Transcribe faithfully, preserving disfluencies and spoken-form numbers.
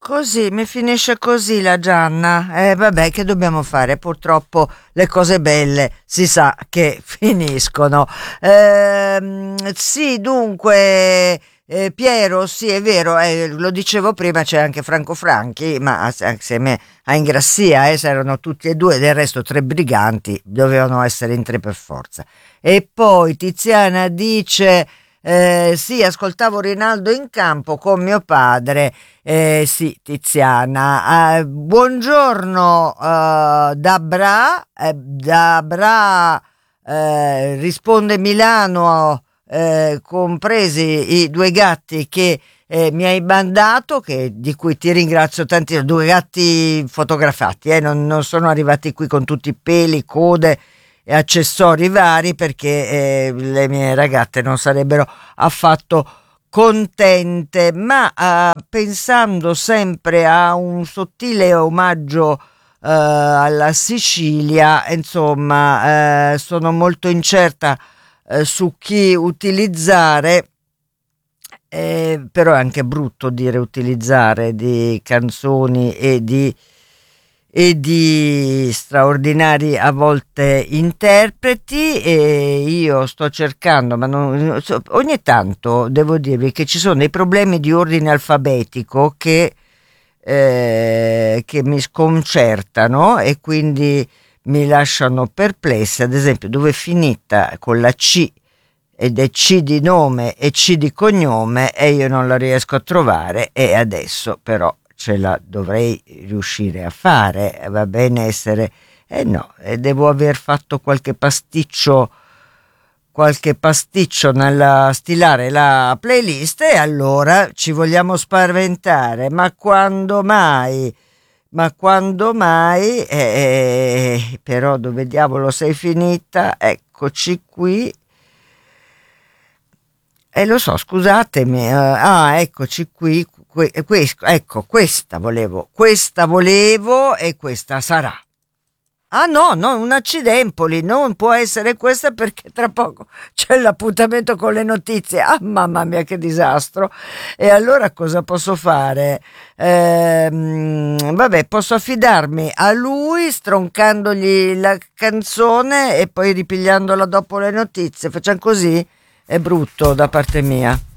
Così, mi finisce così la Gianna. Eh, vabbè, che dobbiamo fare? Purtroppo le cose belle si sa che finiscono. Ehm, sì, dunque, eh, Piero, sì, è vero, eh, lo dicevo prima, c'è anche Franco Franchi, ma ass- assieme a Ingrassia, eh, se erano tutti e due, del resto tre briganti, dovevano essere in tre per forza. E poi Tiziana dice... eh, sì, ascoltavo Rinaldo in campo con mio padre. Eh, sì, Tiziana. Eh, buongiorno, eh, da Bra, eh, da Bra, eh, risponde Milano, eh, compresi i due gatti che eh, mi hai mandato, che, di cui ti ringrazio tanti, due gatti fotografati, eh, non, non sono arrivati qui con tutti i peli, code e accessori vari perché eh, le mie ragazze non sarebbero affatto contente, ma eh, pensando sempre a un sottile omaggio eh, alla Sicilia, insomma, eh, sono molto incerta eh, su chi utilizzare, eh, però è anche brutto dire utilizzare di canzoni e di e di straordinari a volte interpreti, e io sto cercando, ma non, so- ogni tanto devo dirvi che ci sono dei problemi di ordine alfabetico che, eh, che mi sconcertano e quindi mi lasciano perplessa. Ad esempio, dove è finita con la C ed è C di nome e C di cognome e io non la riesco a trovare, e adesso però ce la dovrei riuscire a fare. Eh, va bene essere, eh no, e devo aver fatto qualche pasticcio, qualche pasticcio nella stilare la playlist, e allora ci vogliamo spaventare, ma quando mai? Ma quando mai? Eh, però dove diavolo sei finita? Eccoci qui. Eh, lo so, scusatemi. eh, ah, eccoci qui. que- que- ecco, questa volevo, questa volevo e questa sarà. Ah no, no, un accidempoli, non può essere questa perché tra poco c'è l'appuntamento con le notizie. Ah, mamma mia, che disastro. E allora cosa posso fare? Ehm, vabbè, posso affidarmi a lui stroncandogli la canzone e poi ripigliandola dopo le notizie. Facciamo così? È brutto da parte mia.